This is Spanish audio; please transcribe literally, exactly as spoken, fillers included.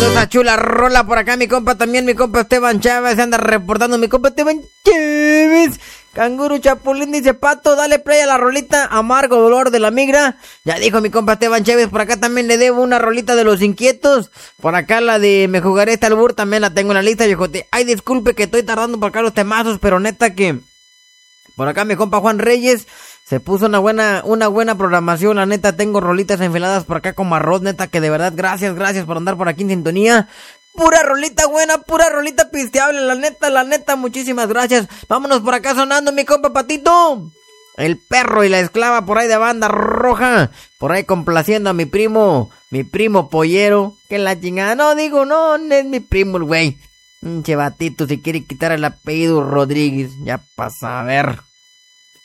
Esa chula rola por acá, mi compa también, mi compa Esteban Chávez, se anda reportando, mi compa Esteban Chávez. Canguro Chapulín dice, Pato, dale play a la rolita Amargo Dolor de la Migra. Ya dijo mi compa Esteban Chávez, por acá también le debo una rolita de Los Inquietos. Por acá la de Me Jugaré este albur también la tengo en la lista, viejote. Ay, disculpe que estoy tardando por acá los temazos, pero neta que... Por acá mi compa Juan Reyes se puso una buena, una buena programación, la neta, tengo rolitas enfiladas por acá como arroz, neta, que de verdad, gracias, gracias por andar por aquí en sintonía. Pura rolita buena, pura rolita pisteable, la neta, la neta, muchísimas gracias. Vámonos por acá sonando, mi compa Patito. El perro y la esclava por ahí de Banda Roja, por ahí complaciendo a mi primo, mi primo pollero, que la chingada, no digo, no, no es mi primo el güey. Pinche Batito, si quiere quitar el apellido Rodríguez, ya pasa a ver.